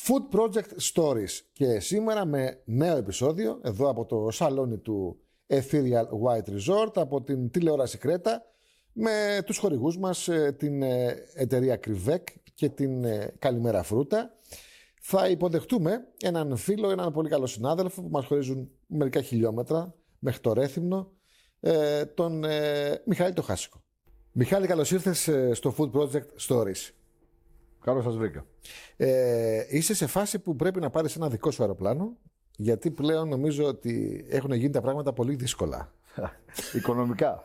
Food Project Stories. Και σήμερα με νέο επεισόδιο εδώ από το σαλόνι του Ethereal White Resort, από την τηλεόραση Κρέτα, με τους χορηγούς μας, την εταιρεία Krivek και την Καλημέρα Φρούτα. Θα υποδεχτούμε έναν φίλο, έναν πολύ καλό συνάδελφο που μας χωρίζουν μερικά χιλιόμετρα μέχρι το Ρέθυμνο, τον Μιχάλη το Χάσικο. Μιχάλη, καλώς ήρθες στο Food Project Stories. Καλώς σας βρήκα. Είσαι σε φάση που πρέπει να πάρεις ένα δικό σου αεροπλάνο, γιατί πλέον νομίζω ότι έχουν γίνει τα πράγματα πολύ δύσκολα. Οικονομικά.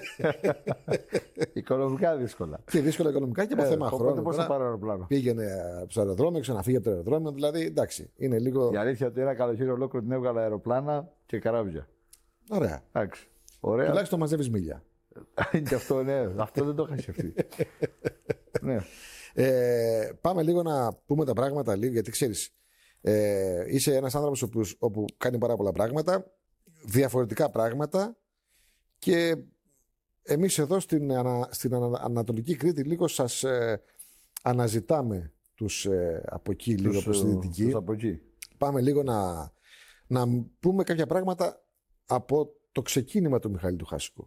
Οικονομικά δύσκολα. Και δύσκολα οικονομικά και από θέμα χρόνου. Οπότε πώς θα πάρω αεροπλάνο. Πήγαινε στο αεροδρόμιο, ξαναφύγει από το αεροδρόμιο. Δηλαδή, εντάξει, είναι λίγο. Η αλήθεια ότι ένα καλοκαίρι ολόκληρο την έβγαλα αεροπλάνα και καράβια. Ωραία. Εντάξει. Ωραία. Τουλάχιστον μαζεύεις μίλια. Και αυτό, ναι. Αυτό δεν το είχα σκεφτεί. Ναι. Πάμε λίγο να πούμε τα πράγματα λίγο, γιατί ξέρεις, είσαι ένας άνθρωπος όπου κάνει πάρα πολλά πράγματα, διαφορετικά πράγματα, και εμείς εδώ στην Ανατολική Κρήτη λίγο σας αναζητάμε τους από εκεί, λίγο προς τη Δυτική. Τους από εκεί. Πάμε λίγο να πούμε κάποια πράγματα από το ξεκίνημα του Μιχάλη του Χάσικου.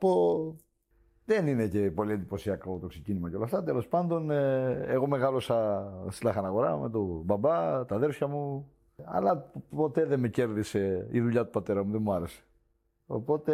Δεν είναι και πολύ εντυπωσιακό το ξεκίνημα και όλα αυτά. Τέλος πάντων, εγώ μεγάλωσα στη Λαχαναγορά με τον μπαμπά, τα αδέρφια μου. Αλλά ποτέ δεν με κέρδισε η δουλειά του πατέρα μου, δεν μου άρεσε. Οπότε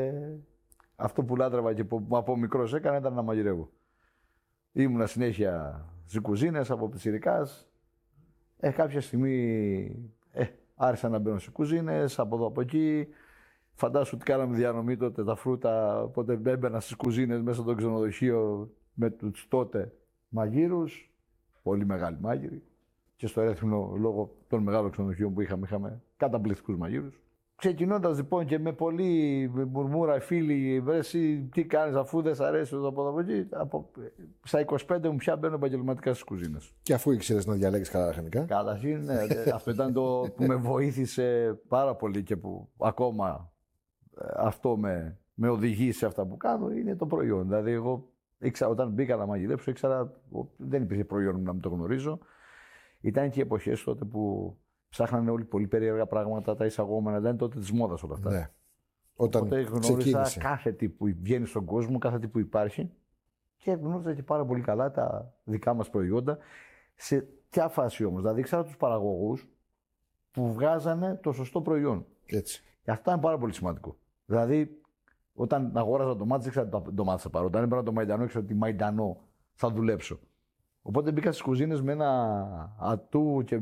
αυτό που λάτρευα και που από μικρός έκανα ήταν να μαγειρεύω. Ήμουνα συνέχεια στις κουζίνες από πιτσιρικάς. Κάποια στιγμή άρχισα να μπαίνω στις κουζίνες, από εδώ από εκεί. Φαντάσου ότι κάναμε διανομή τότε τα φρούτα, οπότε έμπαινα στις κουζίνες μέσα στο ξενοδοχείο με τους τότε μαγείρους, πολύ μεγάλοι μάγειροι. Και στο Ρέθυμνο, λόγω των μεγάλων ξενοδοχείων που είχαμε καταπληκτικούς μαγείρους. Ξεκινώντας λοιπόν και με πολύ μουρμούρα φίλοι, βρε εσύ τι κάνεις αφού δεν σ' αρέσει εδώ από εκεί, στα 25 μου πια μπαίνω επαγγελματικά στις κουζίνες. Και αφού ήξερες να διαλέγεις καλά λαχανικά. Καταρχήν, ναι, αυτό ήταν το που με βοήθησε πάρα πολύ και που ακόμα αυτό με οδηγεί σε αυτά που κάνω, είναι το προϊόν. Δηλαδή, εγώ όταν μπήκα να μαγειρέψω, δεν υπήρχε προϊόν να μην το γνωρίζω. Ήταν και οι εποχές τότε που ψάχνανε όλοι πολύ περίεργα πράγματα, τα εισαγόμενα. Δεν είναι τότε τη μόδα όλα αυτά. Ναι. Οπότε γνώρισα κάθε τι που βγαίνει στον κόσμο, κάθε τι που υπάρχει, και γνώριζα και πάρα πολύ καλά τα δικά μας προϊόντα. Σε ποια φάση όμως? Δηλαδή, ήξερα τους παραγωγούς που βγάζανε το σωστό προϊόν. Έτσι. Και αυτό είναι πάρα πολύ σημαντικό. Δηλαδή, όταν αγόραζα ντομάτες, ήξερα ότι ντομάτες θα πάρω. Όταν έπαιρνα το μαϊντανό, ήξερα ότι μαϊντανό θα δουλέψω. Οπότε μπήκα στις κουζίνες με ένα ατού και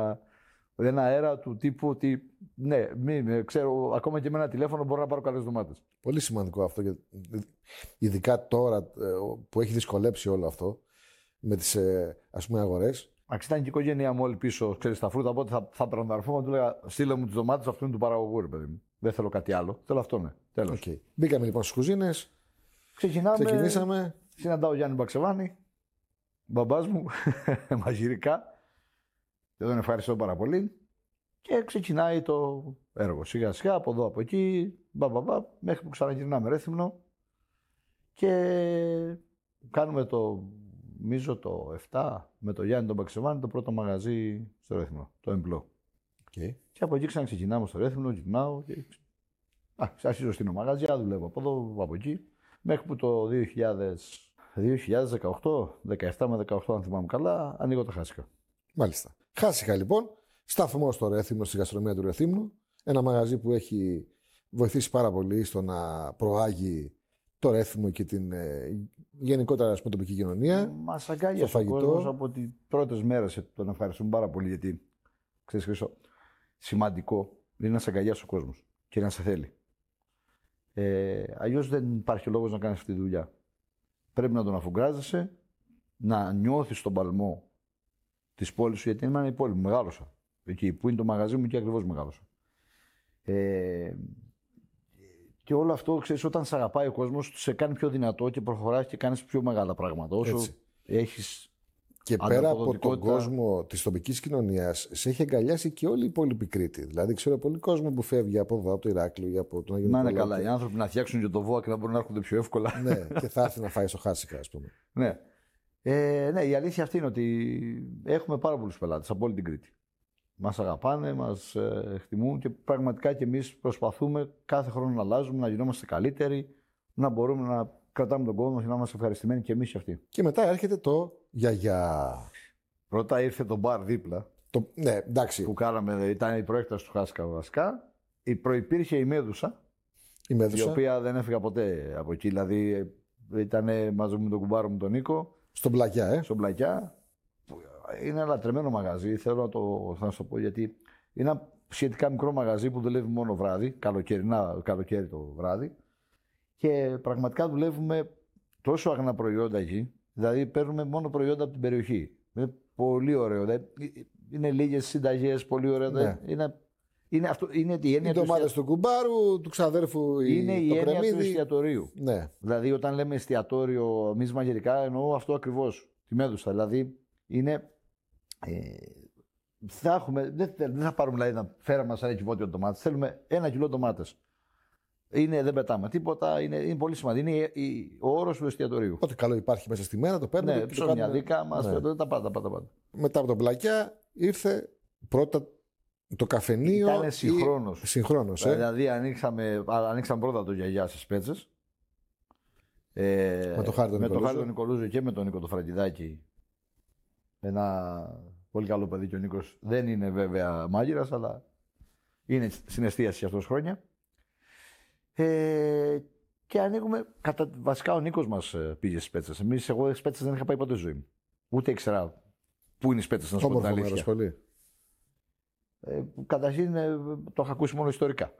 ένα αέρα του τύπου ότι ναι, ξέρω, ακόμα και με ένα τηλέφωνο μπορώ να πάρω καλές ντομάτες. Πολύ σημαντικό αυτό, ειδικά τώρα που έχει δυσκολέψει όλο αυτό με τις αγορές. Ήταν και η οικογένειά μου όλη πίσω, ξέρεις, τα φρούτα. Οπότε θα παραναρφώ, του λέγα στείλε μου τις ντομάτες, αυτού είναι του παραγωγού, ρε παιδί μου. Δεν θέλω κάτι άλλο. Θέλω αυτό, ναι. Τέλος. Okay. Μπήκαμε λοιπόν στις κουζίνες. Ξεκινήσαμε. Συναντάω Γιάννη Μπαξεβάνη, μπαμπάς μου, μαγειρικά. Και τον ευχαριστώ πάρα πολύ. Και ξεκινάει το έργο. Σιγά σιγά από εδώ από εκεί, μέχρι που ξαναγυρνάμε Ρέθυμνο. Και κάνουμε νομίζω το 7 με τον Γιάννη τον Μπαξεβάνη το πρώτο μαγαζί στο Ρέθυμνο, το Εμπλό. Okay. Και από εκεί ξαναξεκινάμε στο Ρέθυμνο, γυρνάω και αρχίζω στην μαγαζιά, δουλεύω από εδώ, από εκεί. Μέχρι που το 2018, 17 με 18 αν θυμάμαι καλά, ανοίγω τα Χάσικα. Μάλιστα. Χάσικα λοιπόν, σταθμό στο Ρέθυμνο, στη γαστρονομία του Ρεθύμνου. Ένα μαγαζί που έχει βοηθήσει πάρα πολύ στο να προάγει το Ρέθυμνο και την γενικότερα, ας πούμε, τοπική κοινωνία. Μας αγκάλιασε ο κόσμος από τις πρώτες μέρες. Τον ευχαριστούμε πάρα πολύ, γιατί ξέρεις, Χρήστο, σημαντικό είναι να σε αγκαλιάσει ο κόσμος και να σε θέλει. Αλλιώς δεν υπάρχει λόγος να κάνεις αυτή τη δουλειά. Πρέπει να τον αφουγκράζεσαι, να νιώθεις τον παλμό της πόλης σου, γιατί είναι η πόλη μου, μεγάλωσα. Εκεί που είναι το μαγαζί μου και ακριβώς μεγάλωσα. Και όλο αυτό, ξέρεις, όταν σε αγαπάει ο κόσμος, σε κάνει πιο δυνατό και προχωράς και κάνεις πιο μεγάλα πράγματα. Όσο έχεις. Και πέρα από τον κόσμο της τοπικής κοινωνίας, σε έχει αγκαλιάσει και όλη η υπόλοιπη Κρήτη. Δηλαδή, ξέρω πολύ κόσμο που φεύγει από εδώ, από το Ηράκλειο ή από τον Αγίο Νικόλαο. Να είναι καλά. Οι άνθρωποι να φτιάξουν και το ΒΟΑ και να μπορούν να έρχονται πιο εύκολα. Ναι, και θα έρθει να φάει στο Χάσικα, ας πούμε. Ναι. Ναι, η αλήθεια αυτή είναι ότι έχουμε πάρα πολλούς πελάτες από όλη την Κρήτη. Μας αγαπάνε, μας εκτιμούν και πραγματικά και εμείς προσπαθούμε κάθε χρόνο να αλλάζουμε, να γινόμαστε καλύτεροι, να μπορούμε να κρατάμε τον κόσμο μας και να είμαστε ευχαριστημένοι και εμείς και αυτοί. Και μετά έρχεται το γιαγιά. Πρώτα ήρθε το μπαρ δίπλα. Ναι, εντάξει. Που κάναμε, ήταν η προέκταση του Χάσκα βασικά. Προϋπήρχε η Μέδουσα, η οποία δεν έφυγα ποτέ από εκεί. Δηλαδή ήταν μαζί με τον κουμπάρο μου τον Νίκο. Στον Πλακιά, Στον Πλακιά. Είναι ένα λατρεμένο μαγαζί, θέλω να σου το πω, γιατί είναι ένα σχετικά μικρό μαγαζί που δουλεύει μόνο βράδυ, καλοκαίρι το βράδυ. Και πραγματικά δουλεύουμε τόσο αγνά προϊόντα εκεί, δηλαδή παίρνουμε μόνο προϊόντα από την περιοχή. Είναι πολύ ωραίο. Είναι λίγες συνταγές, πολύ ωραία. Ναι. Είναι η έννοια οι ντομάτες του κουμπάρου, του ξαδέρφου είναι η έννοια του εστιατορίου. Ναι. Δηλαδή, όταν λέμε εστιατόριο, εμείς μαγειρικά εννοώ αυτό ακριβώς. Τη Μέδουσα. Δηλαδή, είναι. Δεν θα πάρουμε δηλαδή να φέραμε σαν κυβότιο ντομάτες. Θέλουμε 1 κιλό ντομάτες. Δεν πετάμε τίποτα. Είναι πολύ σημαντικό. Είναι ο όρος του εστιατορίου. Ό,τι καλό υπάρχει μέσα στη μέρα το παίρνουμε. Ναι, ψώνια δικά μας, τα πάντα. Μετά από τον Πλακιά ήρθε πρώτα το καφενείο. Ήταν συγχρόνως. Δηλαδή ανοίξαμε πρώτα το γιαγιά στις Πέτσες. Με το Χάρη τον Νικολούζο και με τον Νίκο το Φραγκιδάκη. Ένα πολύ καλό παιδί και ο Νίκος. Δεν είναι βέβαια μάγειρας, αλλά είναι στην εστίαση αυτός χρόνια. Και ανοίγουμε. Βασικά ο Νίκος μας πήγε στις Πέτσες. Εγώ στις Πέτσες δεν είχα πάει ποτέ στη ζωή μου. Ούτε ήξερα πού είναι οι Πέτσες, να σου πω την αλήθεια. Πολύ. Καταρχήν το είχα ακούσει μόνο ιστορικά.